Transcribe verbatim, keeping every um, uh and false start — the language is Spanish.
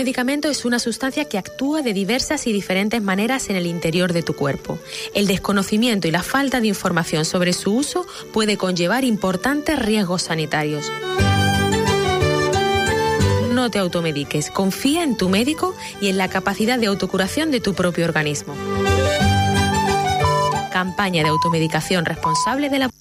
automedicamento es una sustancia que actúa de diversas y diferentes maneras en el interior de tu cuerpo. El desconocimiento y la falta de información sobre su uso puede conllevar importantes riesgos sanitarios. No te automediques, confía en tu médico y en la capacidad de autocuración de tu propio organismo. Campaña de automedicación responsable de la